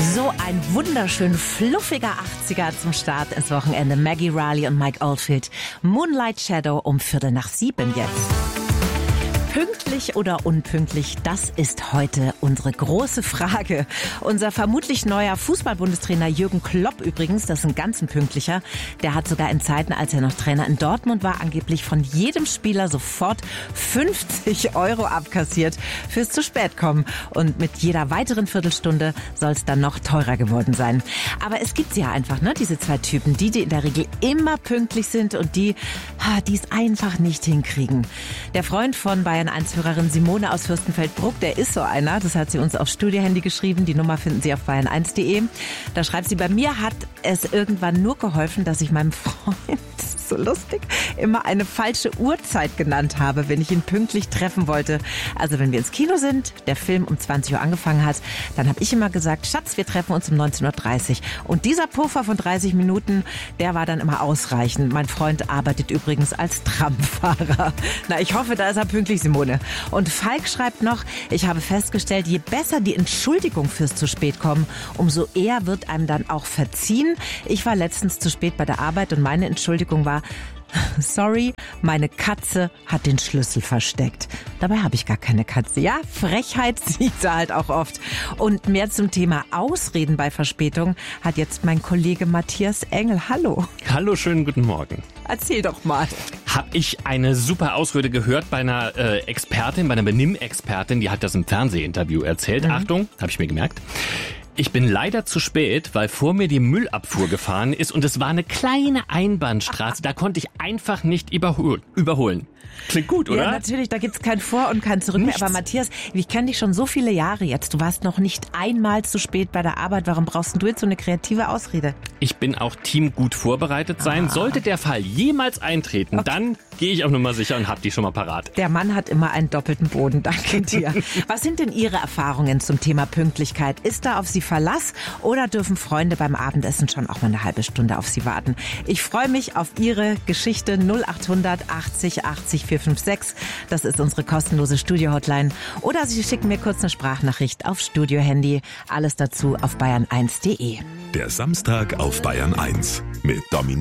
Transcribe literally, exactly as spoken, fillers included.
So ein wunderschön fluffiger achtziger zum Start ins Wochenende. Maggie Riley und Mike Oldfield. Moonlight Shadow um Viertel nach sieben jetzt. Pünktlich oder unpünktlich, das ist heute unsere große Frage. Unser vermutlich neuer Fußball-Bundestrainer Jürgen Klopp übrigens, das ist ein ganz pünktlicher, der hat sogar in Zeiten, als er noch Trainer in Dortmund war, angeblich von jedem Spieler sofort fünfzig Euro abkassiert fürs zu spät kommen. Und mit jeder weiteren Viertelstunde soll es dann noch teurer geworden sein. Aber es gibt ja einfach, ne, diese zwei Typen, die, die in der Regel immer pünktlich sind und die, die es einfach nicht hinkriegen. Der Freund von Bayern eins Hörerin Simone aus Fürstenfeldbruck, der ist so einer, das hat sie uns aufs Studiohandy geschrieben, die Nummer finden Sie auf bayern eins punkt de. Da schreibt sie, bei mir hat es irgendwann nur geholfen, dass ich meinem Freund, das ist so lustig, immer eine falsche Uhrzeit genannt habe, wenn ich ihn pünktlich treffen wollte. Also wenn wir ins Kino sind, der Film um zwanzig Uhr angefangen hat, dann habe ich immer gesagt, Schatz, wir treffen uns um neunzehn Uhr dreißig. Und dieser Puffer von dreißig Minuten, der war dann immer ausreichend. Mein Freund arbeitet übrigens als Tramfahrer. Na, ich hoffe, da ist er pünktlich, Simone. Und Falk schreibt noch, ich habe festgestellt, je besser die Entschuldigung fürs zu spät kommen, umso eher wird einem dann auch verziehen. Ich war letztens zu spät bei der Arbeit und meine Entschuldigung war, sorry, meine Katze hat den Schlüssel versteckt. Dabei habe ich gar keine Katze. Ja, Frechheit sieht sie halt auch oft. Und mehr zum Thema Ausreden bei Verspätung hat jetzt mein Kollege Matthias Engel. Hallo. Hallo, schönen guten Morgen. Erzähl doch mal. Hab ich eine super Ausrede gehört bei einer äh, Expertin, bei einer Benimm-Expertin, die hat das im Fernsehinterview erzählt. Mhm. Achtung, habe ich mir gemerkt. Ich bin leider zu spät, weil vor mir die Müllabfuhr gefahren ist und es war eine kleine Einbahnstraße. Da konnte ich einfach nicht überhol- überholen. Klingt gut, oder? Ja, natürlich, da gibt's kein Vor- und kein Zurück mehr. Aber Matthias, ich kenne dich schon so viele Jahre jetzt. Du warst noch nicht einmal zu spät bei der Arbeit. Warum brauchst du jetzt so eine kreative Ausrede? Ich bin auch Team gut vorbereitet sein. Ah. Sollte der Fall jemals eintreten, okay, dann gehe ich auf Nummer sicher und hab die schon mal parat. Der Mann hat immer einen doppelten Boden. Danke dir. Was sind denn Ihre Erfahrungen zum Thema Pünktlichkeit? Ist da auf Sie Verlass oder dürfen Freunde beim Abendessen schon auch mal eine halbe Stunde auf Sie warten? Ich freue mich auf Ihre Geschichte. null acht hundert achtzig achtzig vier fünf sechs. Das ist unsere kostenlose Studio-Hotline. Oder Sie schicken mir kurz eine Sprachnachricht auf Studio-Handy. Alles dazu auf bayern eins punkt de. Der Samstag auf Bayern eins mit Dominik